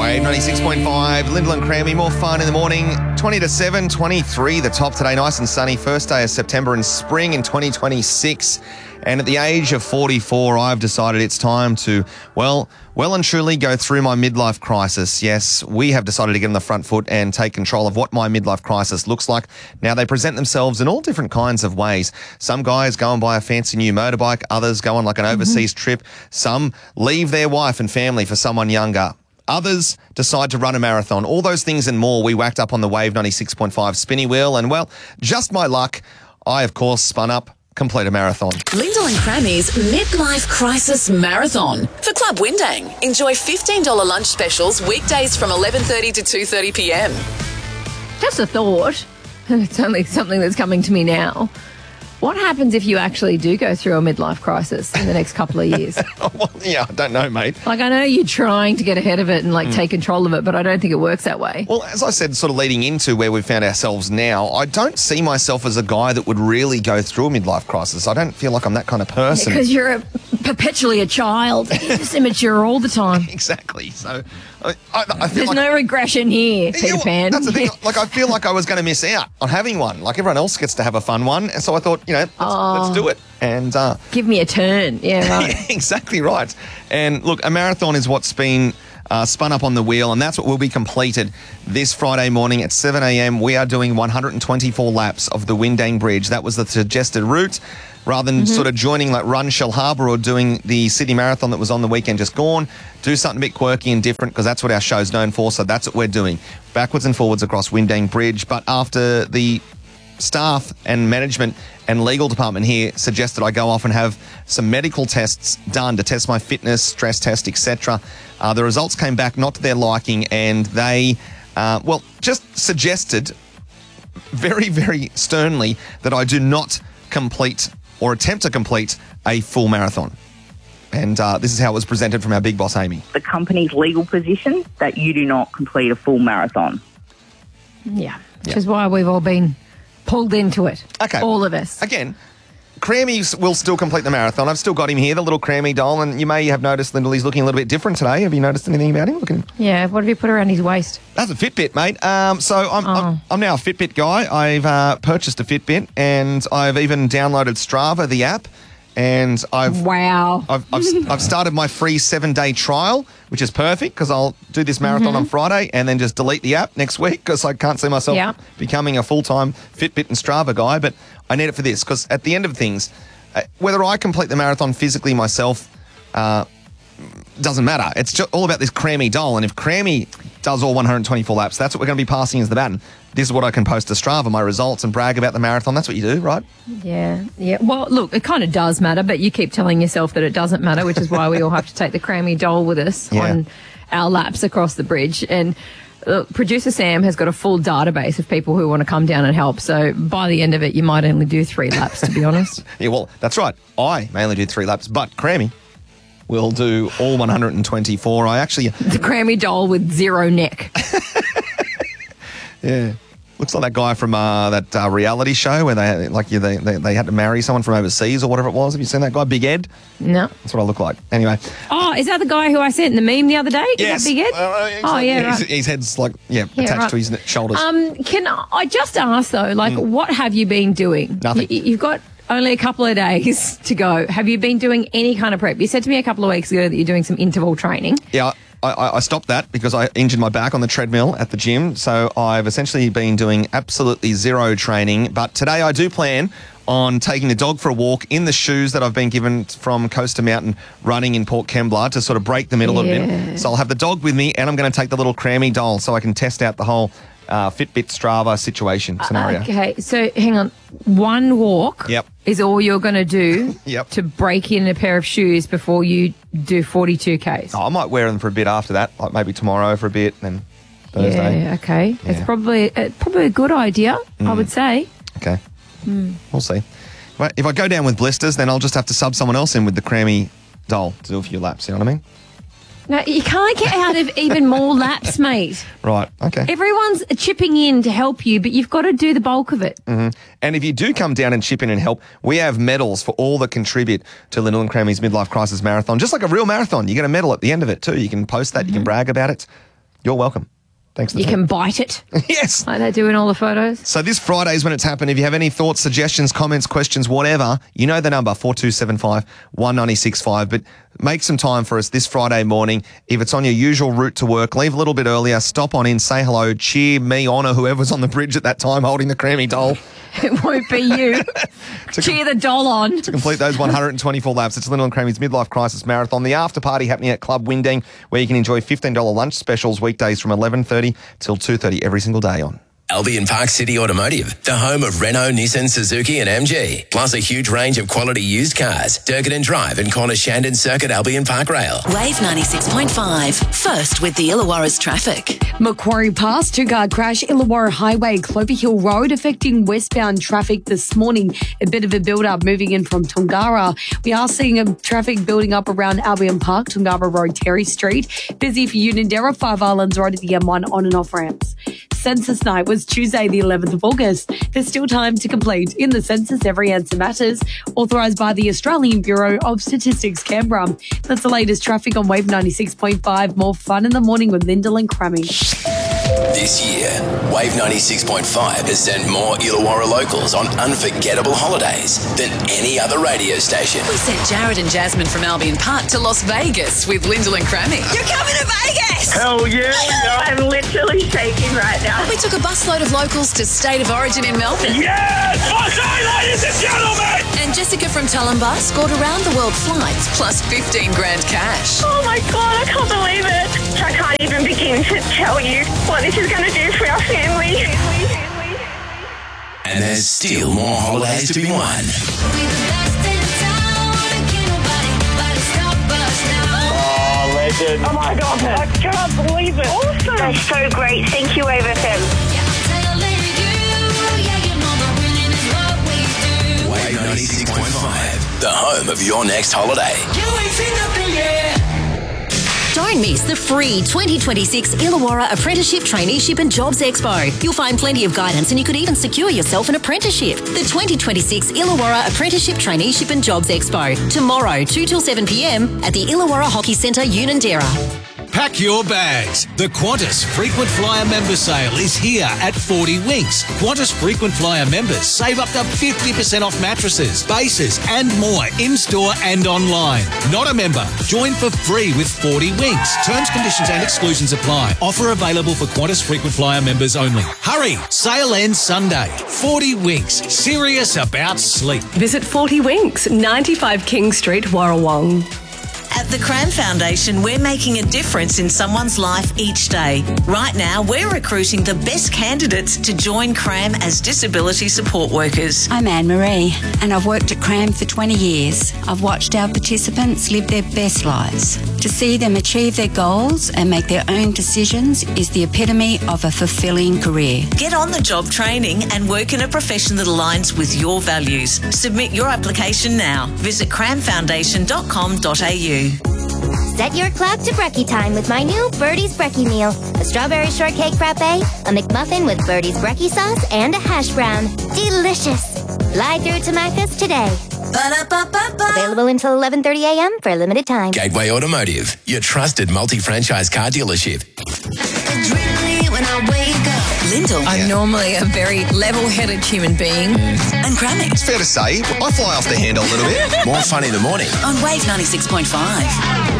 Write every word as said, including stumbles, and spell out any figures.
Wave ninety-six point five, Lyndall and Crammy, more fun in the morning. twenty to seven, twenty-three, the top today, nice and sunny. First day of September in spring in twenty twenty-six. And at the age of forty-four, I've decided it's time to, well, well and truly go through my midlife crisis. Yes, we have decided to get on the front foot and take control of what my midlife crisis looks like. Now, they present themselves in all different kinds of ways. Some guys go and buy a fancy new motorbike. Others go on like an overseas mm-hmm. trip. Some leave their wife and family for someone younger. Others decide to run a marathon. All those things and more we whacked up on the Wave ninety-six point five spinny wheel. And, well, just my luck, I, of course, spun up complete a marathon. Lyndall and Crammy's Midlife Crisis Marathon. For Club Windang, enjoy fifteen dollars lunch specials weekdays from eleven thirty to two thirty p m. Just a thought, and it's only something that's coming to me now. What happens if you actually do go through a midlife crisis in the next couple of years? Well, yeah, I don't know, mate. Like, I know you're trying to get ahead of it and, like, mm. take control of it, but I don't think it works that way. Well, as I said, sort of leading into where we've found ourselves now, I don't see myself as a guy that would really go through a midlife crisis. I don't feel like I'm that kind of person. Because you're a, perpetually a child. You're just immature all the time. Exactly. So I, I, I feel There's like... no regression here, Peter yeah, well, Pan. That's the thing. Like, I feel like I was going to miss out on having one. Like, everyone else gets to have a fun one. And so I thought, you know, let's, oh. let's do it. And uh, give me a turn. Yeah, right. Yeah, exactly right. And look, a marathon is what's been uh, spun up on the wheel, and that's what will be completed this Friday morning at seven a m. We are doing one hundred twenty-four laps of the Windang Bridge. That was the suggested route. Rather than mm-hmm. sort of joining like Run Shell Harbour or doing the City Marathon that was on the weekend just gone, do something a bit quirky and different, because that's what our show's known for. So that's what we're doing, backwards and forwards across Windang Bridge. But after the staff and management and legal department here suggested I go off and have some medical tests done to test my fitness, stress test, et cetera. Uh, the results came back not to their liking, and they, uh, well, just suggested very, very sternly that I do not complete or attempt to complete a full marathon. And uh, this is how it was presented from our big boss, Amy. The company's legal position that you do not complete a full marathon. Yeah, which yeah. is why we've all been pulled into it. Okay. All of us. Again, Crammy will still complete the marathon. I've still got him here, the little Crammy doll, and you may have noticed, Lyndall, he's looking a little bit different today. Have you noticed anything about him? Look at him. Yeah, what have you put around his waist? That's a Fitbit, mate. Um, so I'm, oh. I'm I'm now a Fitbit guy. I've uh, purchased a Fitbit, and I've even downloaded Strava, the app, and I've wow. I've I've, I've started my free seven day trial, which is perfect because I'll do this marathon mm-hmm. on Friday and then just delete the app next week because I can't see myself yeah. becoming a full time Fitbit and Strava guy. But I need it for this because at the end of things, uh, whether I complete the marathon physically myself uh, doesn't matter. It's just all about this Crammy doll, and if Crammy does all one hundred twenty-four laps, that's what we're going to be passing as the baton. This is what I can post to Strava, my results, and brag about the marathon. That's what you do, right? Yeah, yeah. Well, look, it kind of does matter, but you keep telling yourself that it doesn't matter, which is why we all have to take the Crammy doll with us yeah. on our laps across the bridge. And look, producer Sam has got a full database of people who want to come down and help. So by the end of it, you might only do three laps, to be honest. Yeah, well, that's right. I may only do three laps, but Crammy will do all one hundred twenty-four. I actually... The Crammy doll with zero neck. Yeah. Looks like that guy from uh, that uh, reality show where they like yeah, they, they they had to marry someone from overseas or whatever it was. Have you seen that guy, Big Ed? No. That's what I look like. Anyway. Oh, is that the guy who I sent in the meme the other day? Is yes. that Big Ed? Uh, exactly. Oh, yeah, yeah right. His, his head's like, yeah, yeah attached right. to his shoulders. Um, can I just ask, though, like, mm. what have you been doing? Nothing. You, you've got only a couple of days to go. Have you been doing any kind of prep? You said to me a couple of weeks ago that you're doing some interval training. Yeah. I, I stopped that because I injured my back on the treadmill at the gym. So I've essentially been doing absolutely zero training. But today I do plan on taking the dog for a walk in the shoes that I've been given from Coaster Mountain running in Port Kembla to sort of break the middle yeah. a bit. So I'll have the dog with me and I'm going to take the little Crammy doll so I can test out the whole uh, Fitbit Strava situation scenario. Okay, so hang on. One walk yep. is all you're going to do yep. to break in a pair of shoes before you do forty-two Ks. Oh, I might wear them for a bit after that, like maybe tomorrow for a bit and then Thursday. Yeah, okay. Yeah. It's probably uh, probably a good idea, mm. I would say. Okay. Mm. We'll see. If I go down with blisters, then I'll just have to sub someone else in with the Crammy doll to do a few laps, you know what I mean? No, you can't get out of even more laps, mate. Right, okay. Everyone's chipping in to help you, but you've got to do the bulk of it. Mm-hmm. And if you do come down and chip in and help, we have medals for all that contribute to Lyndall and Crammy's Midlife Crisis Marathon. Just like a real marathon, you get a medal at the end of it too. You can post that, mm-hmm. you can brag about it. You're welcome. Thanks for the You tip. can bite it, Yes. like they do in all the photos. So this Friday is when it's happened. If you have any thoughts, suggestions, comments, questions, whatever, you know the number, four two seven five, one nine six five. But make some time for us this Friday morning. If it's on your usual route to work, leave a little bit earlier, stop on in, say hello, cheer me on or whoever's on the bridge at that time holding the Crammy doll. It won't be you. Cheer the doll on. To complete those one hundred twenty-four laps. It's Lyndall and Crammy's Midlife Crisis Marathon. The after party happening at Club Windang, where you can enjoy fifteen dollars lunch specials weekdays from eleven thirty till two thirty every single day on Albion Park City Automotive, the home of Renault, Nissan, Suzuki and M G, plus a huge range of quality used cars. Durkin Drive and Corner Shandon Circuit, Albion Park Rail. Wave ninety-six point five. First with the Illawarra's traffic. Macquarie Pass, two-car crash, Illawarra Highway, Clover Hill Road, affecting westbound traffic this morning. A bit of a build-up moving in from Tongara. We are seeing a traffic building up around Albion Park, Tongara Road, Terry Street. Busy for Unanderra, Five Islands Road at the M one on and off ramps. Census night was Tuesday, the eleventh of August. There's still time to complete. In the census, every answer matters. Authorised by the Australian Bureau of Statistics, Canberra. That's the latest traffic on Wave ninety-six point five. More fun in the morning with Lyndall and Crammy. This year, Wave ninety-six point five has sent more Illawarra locals on unforgettable holidays than any other radio station. We sent Jared and Jasmine from Albion Park to Las Vegas with Lyndall and Crammy. You're coming to Vegas! Hell yeah, I'm literally shaking right now. We took a busload of locals to State of Origin in Melbourne. Yes! Okay, ladies and gentlemen! And Jessica from Tulumbar scored around the world flights plus fifteen grand cash. Oh my God, I can't believe it. I can't even begin to tell you what this is going to do for our family. And there's still more holidays to be won. Oh, legend. Oh my God, I can't believe it. Awesome. That's so great. Thank you, Wave F M. Wave ninety-six point five, the home of your next holiday. Don't miss the free twenty twenty-six Illawarra Apprenticeship, Traineeship and Jobs Expo. You'll find plenty of guidance and you could even secure yourself an apprenticeship. The twenty twenty-six Illawarra Apprenticeship, Traineeship and Jobs Expo. Tomorrow, two till seven p.m. at the Illawarra Hockey Centre, Unanderra. Pack your bags. The Qantas Frequent Flyer Member Sale is here at forty Winks. Qantas Frequent Flyer members save up to fifty percent off mattresses, bases and more in-store and online. Not a member? Join for free with forty Winks. Terms, conditions and exclusions apply. Offer available for Qantas Frequent Flyer members only. Hurry! Sale ends Sunday. forty Winks. Serious about sleep. Visit forty Winks, ninety-five King Street, Warrawong. At the Cram Foundation, we're making a difference in someone's life each day. Right now, we're recruiting the best candidates to join Cram as disability support workers. I'm Anne-Marie, and I've worked at Cram for twenty years. I've watched our participants live their best lives. To see them achieve their goals and make their own decisions is the epitome of a fulfilling career. Get on the job training and work in a profession that aligns with your values. Submit your application now. Visit cram foundation dot com dot a u. Set your clock to brekkie time with my new Birdie's Brekkie meal. A strawberry shortcake frappe, a McMuffin with Birdie's Brekkie sauce, and a hash brown. Delicious. Fly through to Macca's today. Ba-da-ba-ba-ba. Available until eleven thirty a.m. for a limited time. Gateway Automotive, your trusted multi-franchise car dealership. When I wake up. Lyndall. I'm normally a very level-headed human being. And Crammy. It's fair to say, I fly off the handle a little bit. More fun in the morning. On Wave ninety-six point five.